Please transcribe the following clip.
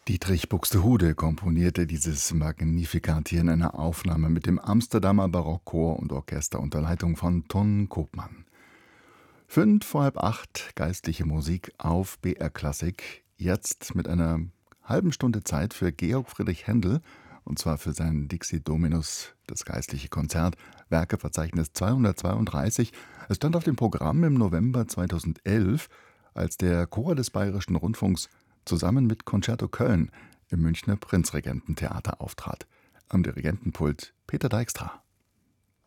Dietrich Buxtehude komponierte dieses Magnificat hier in einer Aufnahme mit dem Amsterdamer Barockchor und Orchester unter Leitung von Ton Koopman. 7:55 geistliche Musik auf BR Klassik. Jetzt mit einer halben Stunde Zeit für Georg Friedrich Händel, und zwar für sein Dixi Dominus, das geistliche Konzert, Werkeverzeichnis 232. Es stand auf dem Programm im November 2011, als der Chor des Bayerischen Rundfunks zusammen mit Concerto Köln im Münchner Prinzregententheater auftrat. Am Dirigentenpult Peter Dijkstra.